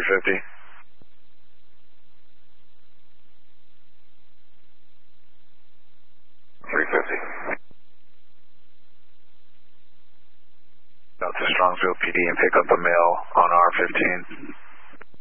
350. Out to Strongsville PD and pick up a male on R15.